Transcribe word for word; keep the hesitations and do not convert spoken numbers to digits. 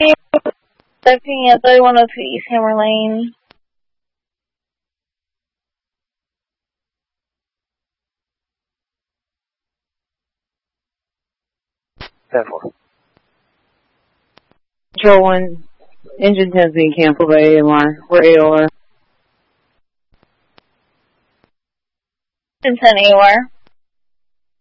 Looking at thirty-one oh two East Hammer Lane. ten four. Control one, engine ten's being canceled by A M R. We're A O R. Engine ten A O R.